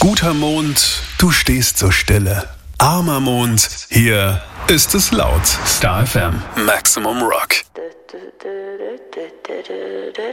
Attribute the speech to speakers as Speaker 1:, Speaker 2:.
Speaker 1: Guter Mond, du stehst so stille. Armer Mond, hier ist es laut. Star FM, Maximum Rock.